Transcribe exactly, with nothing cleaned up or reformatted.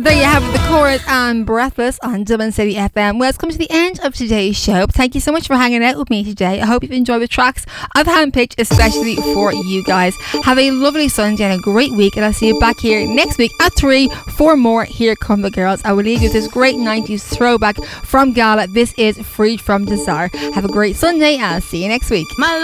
There you have it, the chorus and Breathless on Dublin City F M. Well, it's come to the end of today's show. Thank you so much for hanging out with me today. I hope you've enjoyed the tracks I've handpicked especially for you guys. Have a lovely Sunday and a great week, and I'll see you back here next week at three for more Here Come the Girls. I will leave you with this great nineties throwback from Gala. This is Freed from Desire. Have a great Sunday and I'll see you next week. My